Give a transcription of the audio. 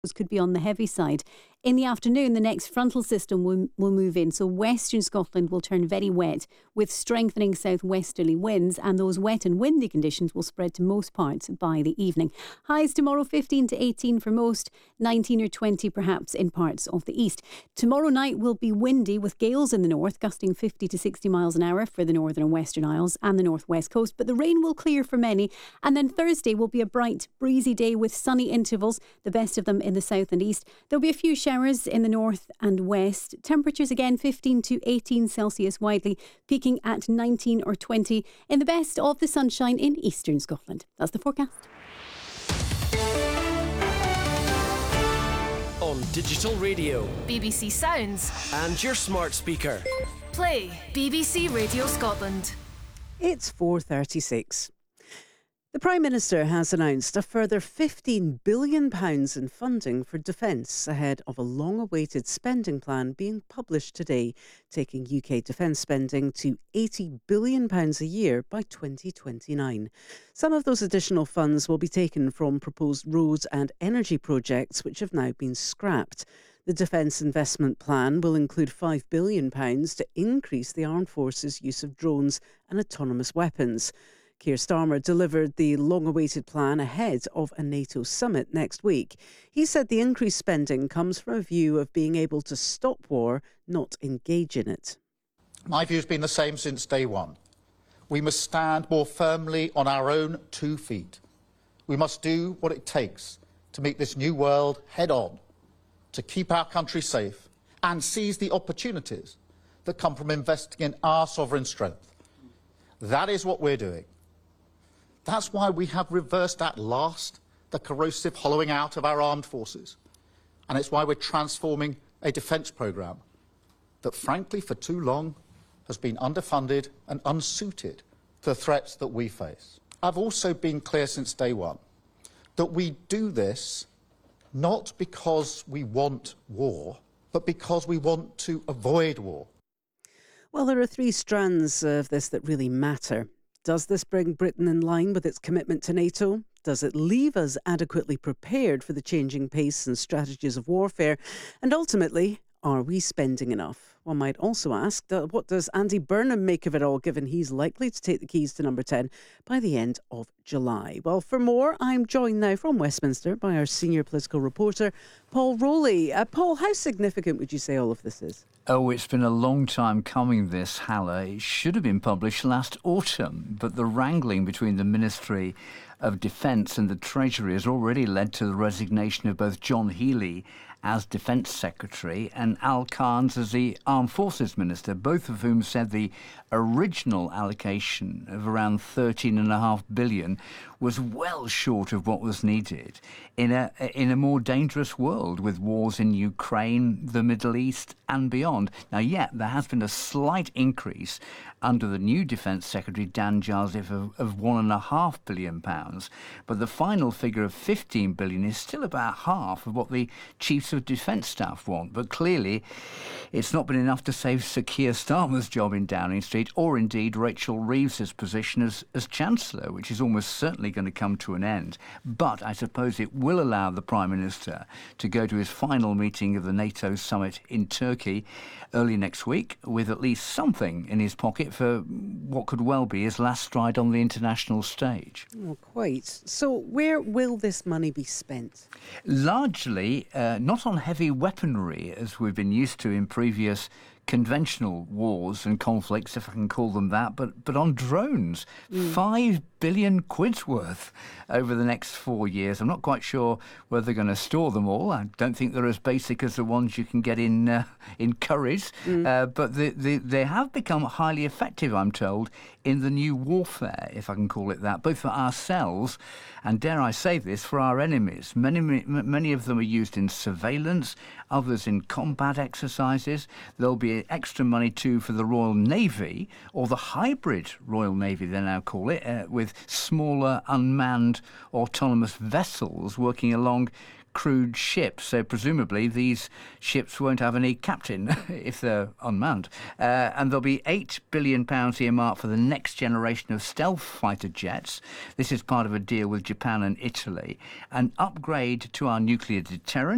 could be on the heavy side. In the afternoon, the next frontal system will move in, so western Scotland will turn very wet with strengthening southwesterly winds, and those wet and windy conditions will spread to most parts by the evening. Highs tomorrow 15 to 18 for most, 19 or 20 perhaps in parts of the east. Tomorrow night will be windy with gales in the north, gusting 50 to 60 miles an hour for the northern and western Isles and the northwest coast, but the rain will clear for many. And then Thursday will be a bright, breezy day with sunny intervals, the best of them in the south and east. There'll be a few showers in the north and west. Temperatures again 15 to 18 Celsius widely, peaking at 19 or 20 in the best of the sunshine in eastern Scotland. That's the forecast. On digital radio, BBC Sounds, and your smart speaker. Play BBC Radio Scotland. It's 4:36. The Prime Minister has announced a further £15 billion in funding for defence ahead of a long-awaited spending plan being published today, taking UK defence spending to £80 billion a year by 2029. Some of those additional funds will be taken from proposed roads and energy projects which have now been scrapped. The Defence Investment Plan will include £5 billion to increase the Armed Forces' use of drones and autonomous weapons. Keir Starmer delivered the long-awaited plan ahead of a NATO summit next week. He said the increased spending comes from a view of being able to stop war, not engage in it. My view has been the same since day one. We must stand more firmly on our own 2 feet. We must do what it takes to meet this new world head-on, to keep our country safe and seize the opportunities that come from investing in our sovereign strength. That is what we're doing. That's why we have reversed at last the corrosive hollowing out of our armed forces. And it's why we're transforming a defence programme that, frankly, for too long has been underfunded and unsuited to the threats that we face. I've also been clear since day one that we do this not because we want war, but because we want to avoid war. Well, there are 3 strands of this that really matter. Does this bring Britain in line with its commitment to NATO? Does it leave us adequately prepared for the changing pace and strategies of warfare? And ultimately, are we spending enough? One might also ask, what does Andy Burnham make of it all, given he's likely to take the keys to number 10 by the end of July? Well, for more, I'm joined now from Westminster by our senior political reporter, Paul Rowley. Paul, how significant would you say all of this is? Oh, it's been a long time coming, this, Halla. It should have been published last autumn, but the wrangling between the Ministry of Defence and the Treasury has already led to the resignation of both John Healey as Defence Secretary and Al Cairns as the Armed Forces Minister, both of whom said the original allocation of around $13.5 billion was well short of what was needed in a more dangerous world with wars in Ukraine, the Middle East and beyond. Now, yeah, there has been a slight increase under the new Defence Secretary, Dan Joseph, of £1.5 billion, but the final figure of $15 billion is still about half of what the Chiefs of Defence Staff want. But clearly, it's not been enough to save Sir Keir Starmer's job in Downing Street, or indeed Rachel Reeves's position as Chancellor, which is almost certainly going to come to an end. But I suppose it will allow the Prime Minister to go to his final meeting of the NATO summit in Turkey early next week with at least something in his pocket for what could well be his last stride on the international stage. Oh, quite. So where will this money be spent? Largely not on heavy weaponry, as we've been used to in previous conventional wars and conflicts, if I can call them that, but on drones. 5 billion quid's worth over the next 4 years. I'm not quite sure whether they're going to store them all. I don't think they're as basic as the ones you can get in curries, but they have become highly effective, I'm told, in the new warfare, if I can call it that, both for ourselves and, dare I say this, for our enemies. Many of them are used in surveillance, others in combat exercises. There'll be extra money too for the Royal Navy, or the hybrid Royal Navy they now call it, with smaller unmanned autonomous vessels working along crewed ships. So presumably these ships won't have any captain if they're unmanned. And there'll be £8 billion earmarked for the next generation of stealth fighter jets. This is part of a deal with Japan and Italy. An upgrade to our nuclear deterrent.